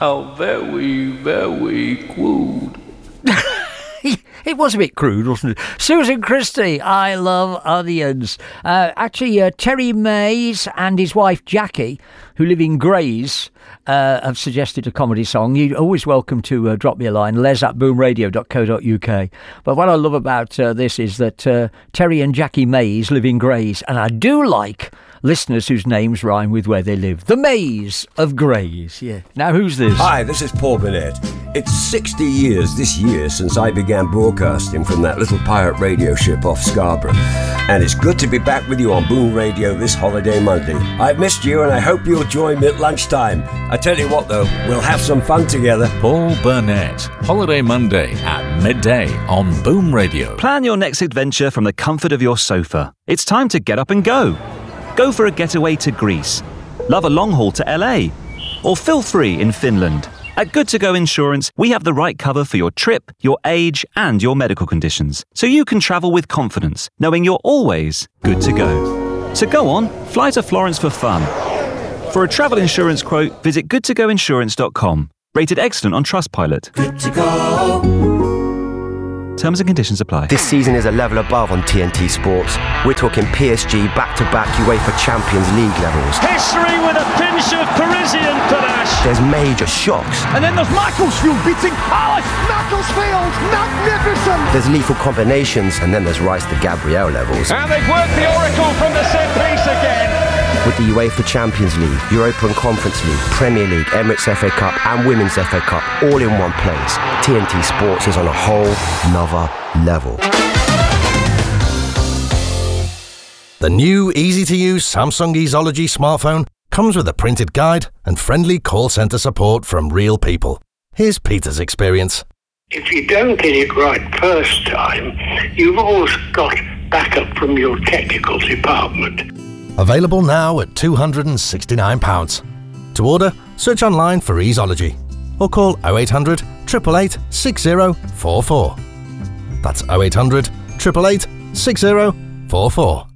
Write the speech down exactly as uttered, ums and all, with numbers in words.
How very, very crude. It was a bit crude, wasn't it? Susan Christie, I Love Onions. Uh, actually, uh, Terry Mays and his wife Jackie, who live in Grays, uh, have suggested a comedy song. You're always welcome to uh, drop me a line, les at boom radio dot co dot uk. But what I love about uh, this is that uh, Terry and Jackie Mays live in Grays, and I do like listeners whose names rhyme with where they live. The Mays of Grays, yeah. Now, who's this? Hi, this is Paul Burnett. It's sixty years this year since I began broadcasting from that little pirate radio ship off Scarborough. And it's good to be back with you on Boom Radio this holiday Monday. I've missed you and I hope you'll join me at lunchtime. I tell you what though, we'll have some fun together. Paul Burnett, Holiday Monday at midday on Boom Radio. Plan your next adventure from the comfort of your sofa. It's time to get up and go. Go for a getaway to Greece. Love a long haul to L A. Or feel free in Finland. At Good To Go Insurance, we have the right cover for your trip, your age, and your medical conditions, so you can travel with confidence, knowing you're always good to go. So go on, fly to Florence for fun. For a travel insurance quote, visit good to go insurance dot com. Rated excellent on Trustpilot. Good to go. Terms and conditions apply. This season is a level above on T N T Sports. We're talking P S G back-to-back UEFA Champions League levels. History with a pinch of Parisian panache. There's major shocks. And then there's Macclesfield beating Palace. Macclesfield, magnificent. There's lethal combinations, and then there's Rice to Gabriel levels. And they've worked the oracle from the set piece again. With the UEFA Champions League, Europa and Conference League, Premier League, Emirates F A Cup and Women's F A Cup all in one place, T N T Sports is on a whole nother level. The new easy-to-use Samsung Easology smartphone comes with a printed guide and friendly call centre support from real people. Here's Peter's experience. If you don't get it right first time, you've always got backup from your technical department. Available now at two hundred sixty-nine pounds. To order, search online for Easology or call oh eight hundred, eight eight eight, six oh four four. That's oh eight hundred, eight eight eight, six oh four four.